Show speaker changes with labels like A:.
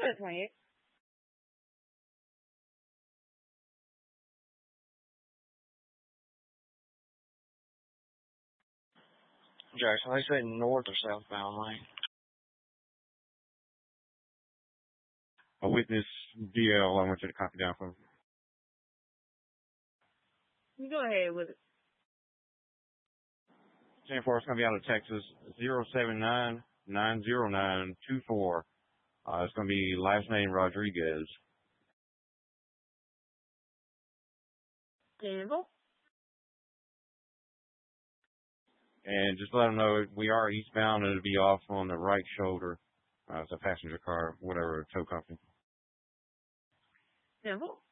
A: 28.
B: Jackson, they say north or southbound lane.
C: A witness DL, I want you to copy down for me.
A: You go ahead with it.
C: 10-4, it's going to be out of Texas, 079-909-24. It's going to be last name Rodriguez.
A: Campbell.
C: And just let them know we are eastbound and it'll be off on the right shoulder. It's a passenger car, whatever, tow company.
A: Campbell.